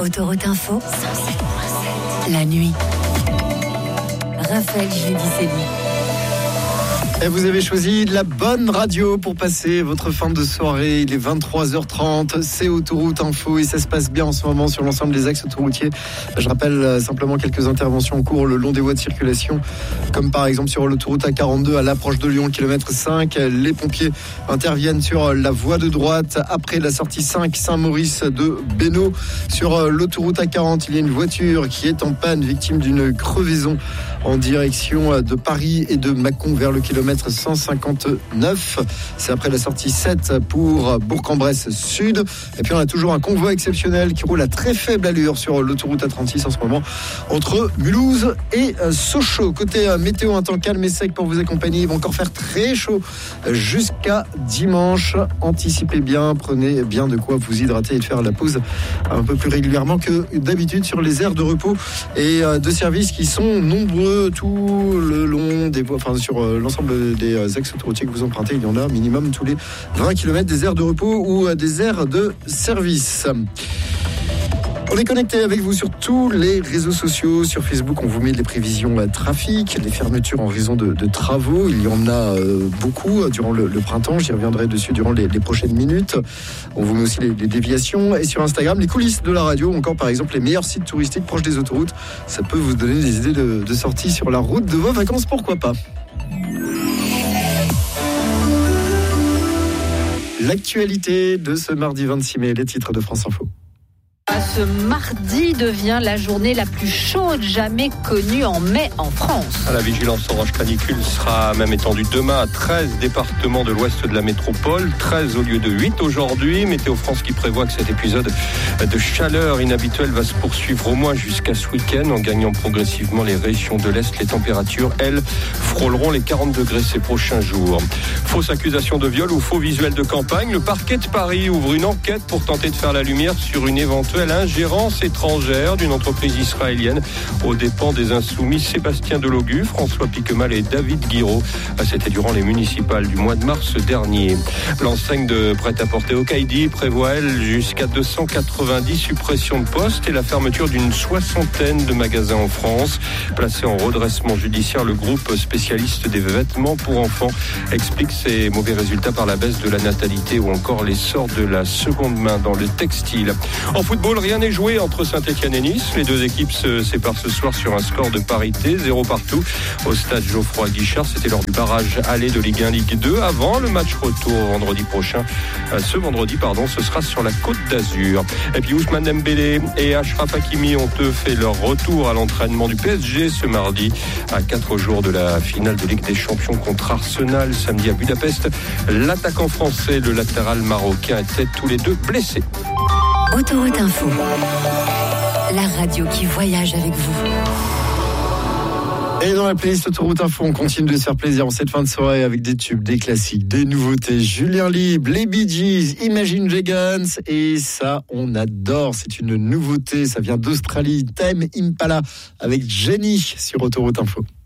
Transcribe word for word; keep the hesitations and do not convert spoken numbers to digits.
Autoroute Info, la nuit. Raphaël Judicelli. Et vous avez choisi la bonne radio pour passer votre fin de soirée. Il est vingt-trois heures trente, c'est Autoroute Info et ça se passe bien en ce moment sur l'ensemble des axes autoroutiers. Je rappelle simplement quelques interventions en cours le long des voies de circulation, comme par exemple sur l'autoroute A quarante-deux à l'approche de Lyon, kilomètre cinq. Les pompiers interviennent sur la voie de droite après la sortie cinq Saint-Maurice de Bénaud. Sur l'autoroute A quarante, il y a une voiture qui est en panne, victime d'une crevaison en direction de Paris et de Mâcon vers le kilomètre cent cinquante-neuf. C'est après la sortie sept pour Bourg-en-Bresse Sud. Et puis on a toujours un convoi exceptionnel qui roule à très faible allure sur l'autoroute A trente-six en ce moment entre Mulhouse et Sochaux. Côté météo, un temps calme et sec pour vous accompagner. Il va encore faire très chaud jusqu'à dimanche. Anticipez bien, prenez bien de quoi vous hydrater et de faire la pause un peu plus régulièrement que d'habitude sur les aires de repos et de service qui sont nombreux tout le long des voies, enfin sur l'ensemble des axes autoroutiers que vous empruntez. Il y en a minimum tous les vingt kilomètres des aires de repos ou des aires de service. On est connecté avec vous sur tous les réseaux sociaux. Sur Facebook, on vous met les prévisions trafic, les fermetures en raison de, de travaux. Il y en a euh, beaucoup durant le, le printemps. J'y reviendrai dessus durant les, les prochaines minutes. On vous met aussi les, les déviations. Et sur Instagram, les coulisses de la radio, ou encore par exemple les meilleurs sites touristiques proches des autoroutes. Ça peut vous donner des idées de, de sortie sur la route de vos vacances, pourquoi pas. L'actualité de ce mardi vingt-six mai, les titres de France Info. Ce mardi devient la journée la plus chaude jamais connue en mai en France. La vigilance orange canicule sera même étendue demain à treize départements de l'ouest de la métropole, treize au lieu de huit aujourd'hui. Météo France qui prévoit que cet épisode de chaleur inhabituelle va se poursuivre au moins jusqu'à ce week-end. En gagnant progressivement les régions de l'Est, les températures, elles, frôleront les quarante degrés ces prochains jours. Fausse accusation de viol ou faux visuel de campagne, le parquet de Paris ouvre une enquête pour tenter de faire la lumière sur une éventuelle ingérence étrangère d'une entreprise israélienne aux dépens des insoumis Sébastien Delogu, François Piquemal et David Guiraud. C'était durant les municipales du mois de mars dernier. L'enseigne de prêt-à-porter Okaïdi prévoit, elle, jusqu'à deux cent quatre-vingt-dix suppressions de postes et la fermeture d'une soixantaine de magasins en France. Placé en redressement judiciaire, le groupe spécialiste des vêtements pour enfants explique ses mauvais résultats par la baisse de la natalité ou encore l'essor de la seconde main dans le textile. En football, rien n'est joué entre Saint-Etienne et Nice. Les deux équipes se séparent ce soir sur un score de parité, zéro partout. Au stade Geoffroy Guichard, c'était lors du barrage aller de Ligue un Ligue deux. Avant le match retour vendredi prochain, ce vendredi, pardon, ce sera sur la Côte d'Azur. Et puis Ousmane Dembélé et Achraf Hakimi ont eux fait leur retour à l'entraînement du P S G ce mardi, à quatre jours de la finale de Ligue des Champions contre Arsenal samedi à Budapest. L'attaquant français et le latéral marocain étaient tous les deux blessés. Autoroute Info, la radio qui voyage avec vous. Et dans la playlist Autoroute Info, on continue de se faire plaisir en cette fin de soirée avec des tubes, des classiques, des nouveautés. Julien Libre, les Bee Gees, Imagine Dragons, et ça, on adore. C'est une nouveauté, ça vient d'Australie. Tame Impala avec Jenny sur Autoroute Info.